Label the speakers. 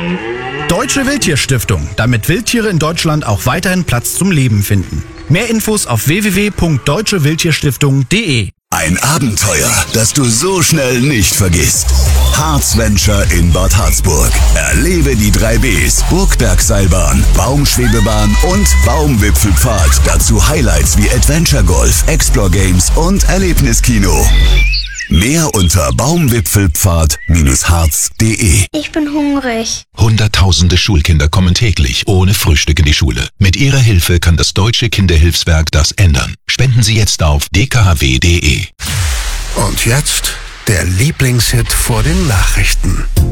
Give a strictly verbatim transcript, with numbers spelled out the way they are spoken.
Speaker 1: Deutsche Wildtierstiftung, damit Wildtiere in Deutschland auch weiterhin Platz zum Leben finden. Mehr Infos auf w w w punkt deutsche wildtierstiftung punkt de.
Speaker 2: Ein Abenteuer, das du so schnell nicht vergisst. Harzventure in Bad Harzburg. Erlebe die drei Bs, Burgbergseilbahn, Baumschwebebahn und Baumwipfelpfad. Dazu Highlights wie Adventure Golf, Explore Games und Erlebniskino. Mehr unter baumwipfelpfad Bindestrich harz punkt de.
Speaker 3: Ich bin hungrig.
Speaker 4: Hunderttausende Schulkinder kommen täglich ohne Frühstück in die Schule. Mit Ihrer Hilfe kann das Deutsche Kinderhilfswerk das ändern. Spenden Sie jetzt auf d k h w punkt de.
Speaker 5: Und jetzt der Lieblingshit vor den Nachrichten.